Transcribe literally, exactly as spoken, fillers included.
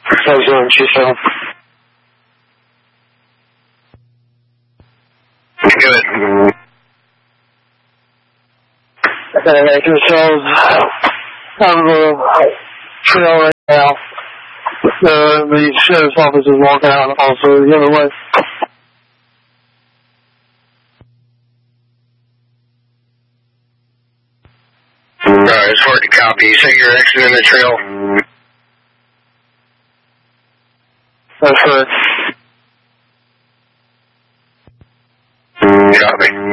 seven zero two seven. Good. Uh, yourselves out of the trail right now. Uh, the sheriff's office is walking out also the other way. Alright, it's hard to copy. You say you're exiting the trail? That's correct. Copy.